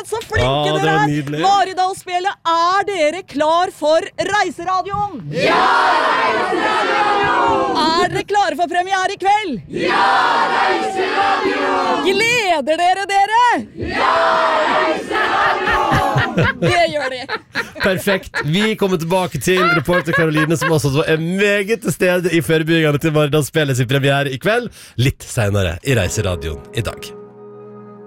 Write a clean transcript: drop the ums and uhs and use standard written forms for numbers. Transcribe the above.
så flinke dere er! Maridalsspillet, er dere klar for Reiseradioen? Ja, Reiseradioen! Er dere klare for premiere i kveld? Ja, Reiseradioen! Gleder dere? Ja, Reiseradioen! Det gjør de. Perfekt. Vi kommer tilbake til reporter Karoline, som også er meget til stede i forberedelsene til Maridalsspillet sin premiere i kveld, litt senere i Reiseradioen i dag.